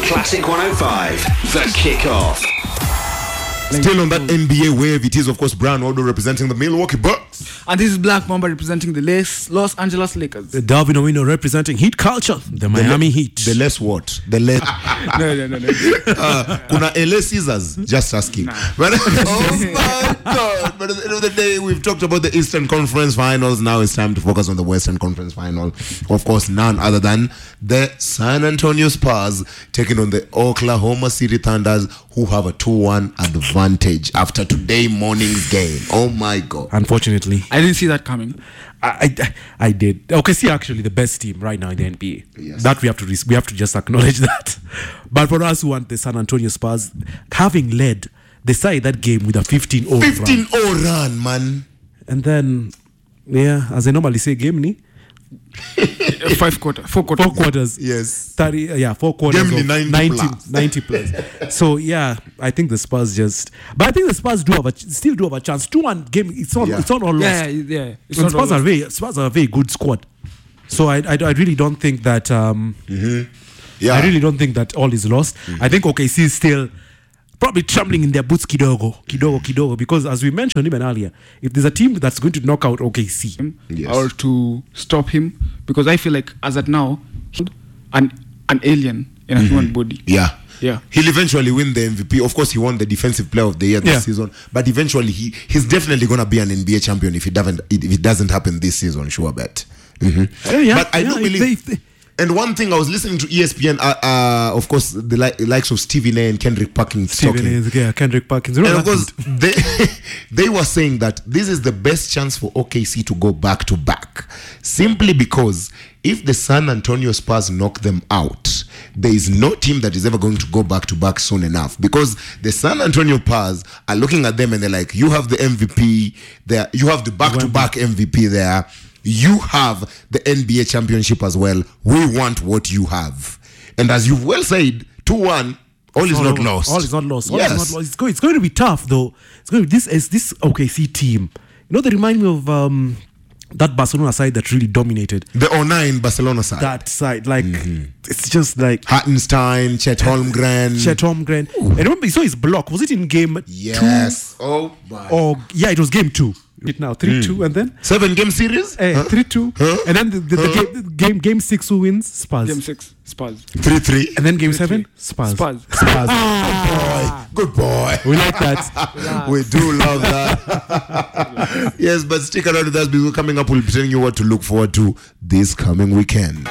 Classic 105, The Kickoff. Still on that NBA wave, it is of course Brian Odo representing the Milwaukee Bucks. And this is Black Mamba representing the Los Angeles Lakers. Darwin Owino reprepreting Heat Culture, the Miami Heat. The less what? The less. No. Kuna LA Caesars, just asking. But, oh my God. But at the end of the day, we've talked about the Eastern Conference Finals. Now it's time to focus on the Western Conference Final. Of course, none other than the San Antonio Spurs taking on the Oklahoma City Thunders, who have a 2-1 advantage after today morning's game. Oh my God. Unfortunately, I didn't see that coming. I did. Okay, see, actually the best team right now in the NBA. Yes. That we have to just acknowledge that. But for us who want the San Antonio Spurs, having led, they started that game with a 15-0 run. 15-0 run, man. And then, yeah, as I normally say, game ni 4 quarters. Yes. 30, yeah, 4 quarters Game of 90 plus. So yeah, I think the Spurs but I think the Spurs still do have a chance. 2-1 game, it's not all lost. Yeah. Spurs are a very good squad. So I really don't think that Yeah. I really don't think that all is lost. I think OKC is still probably trembling in their boots kidogo, because as we mentioned even earlier, if there's a team that's going to knock out OKC or to stop him, because I feel like as at now, an alien in a human body. Yeah. Yeah. He'll eventually win the MVP. Of course, he won the Defensive Player of the Year this season. But eventually, he's definitely going to be an NBA champion if it doesn't happen this season. Sure bet. But I do believe. And one thing, I was listening to ESPN, of course, the likes of Stephen A. and Kendrick Perkins talking. Kendrick Perkins. And of course, they were saying that this is the best chance for OKC to go back to back, simply because if the San Antonio Spurs knock them out, there is no team that is ever going to go back to back soon enough, because the San Antonio Spurs are looking at them and they're like, you have the MVP there, you have the back to back MVP there, you have the NBA championship as well. We want what you have. And as you've well said, 2-1, all is not lost. All is not lost. Yes. It's going to be tough though. It's going to be this OKC team. You know, they remind me of that Barcelona side that really dominated. The 09 Barcelona side. That side, like it's just like Hartenstein, Chet Holmgren. And remember, you saw his block. Was it in game 2? Yes. Oh my. Or yeah, it was game 2. It now 3-2 and then 7-game series. 3-2 and then the game 6 who wins? Spurs. Game 6, Spurs. 3-3 and then game 7 Spurs. Good boy. We like that. We do love that. Yes, but stick around with us because coming up we'll be telling you what to look forward to this coming weekend.